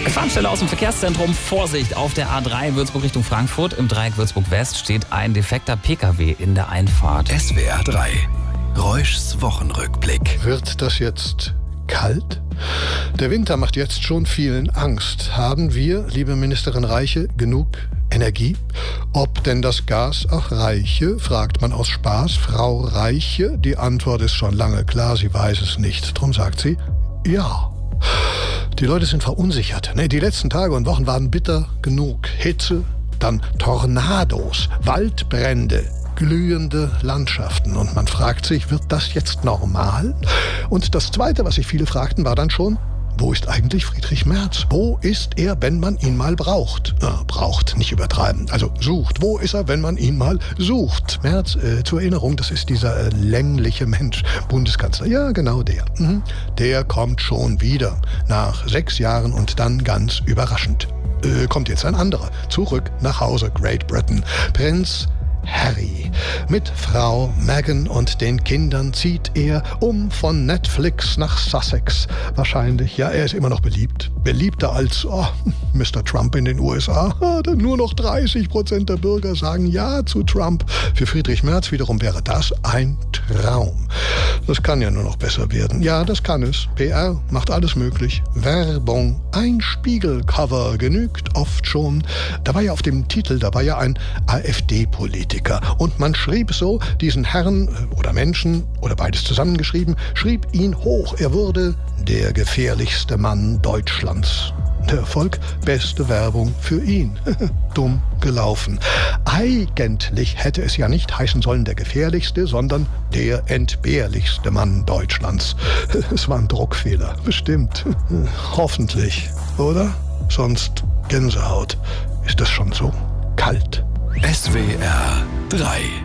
Gefahrenstelle aus dem Verkehrszentrum. Vorsicht auf der A3 Würzburg Richtung Frankfurt. Im Dreieck Würzburg West steht ein defekter Pkw in der Einfahrt. SWR 3. Reuschs Wochenrückblick. Wird das jetzt kalt? Der Winter macht jetzt schon vielen Angst. Haben wir, liebe Ministerin Reiche, genug Energie? Ob denn das Gas auch reiche, fragt man aus Spaß. Frau Reiche, die Antwort ist schon lange klar, sie weiß es nicht. Drum sagt sie, ja. Die Leute sind verunsichert. Die letzten Tage und Wochen waren bitter genug. Hitze, dann Tornados, Waldbrände, glühende Landschaften. Und man fragt sich, wird das jetzt normal? Und das Zweite, was sich viele fragten, war dann schon, wo ist eigentlich Friedrich Merz? Wo ist er, wenn man ihn mal braucht? Braucht, nicht übertreiben. Also sucht. Wo ist er, wenn man ihn mal sucht? Merz, zur Erinnerung, das ist dieser längliche Mensch, Bundeskanzler. Ja, genau der. Der kommt schon wieder. Nach 6 Jahren und dann ganz überraschend. Kommt jetzt ein anderer. Zurück nach Hause, Great Britain. Prinz Harry. Mit Frau Meghan und den Kindern zieht er von Netflix nach Sussex. Wahrscheinlich, ja, er ist immer noch beliebt. Beliebter als Mr. Trump in den USA. Nur noch 30% der Bürger sagen Ja zu Trump. Für Friedrich Merz wiederum wäre das ein Traum. Das kann ja nur noch besser werden. Ja, das kann es. PR macht alles möglich. Werbung, ein Spiegelcover genügt oft schon. Da war ja auf dem Titel, ein AfD-Politiker. Und man schrieb so, diesen Herrn oder Menschen oder beides zusammengeschrieben, schrieb ihn hoch. Er wurde der gefährlichste Mann Deutschlands. Der Erfolg, beste Werbung für ihn. Dumm gelaufen. Eigentlich hätte es ja nicht heißen sollen der gefährlichste, sondern der entbehrlichste Mann Deutschlands. Es war ein Druckfehler, bestimmt. Hoffentlich, oder? Sonst Gänsehaut. Ist das schon so kalt? SWR 3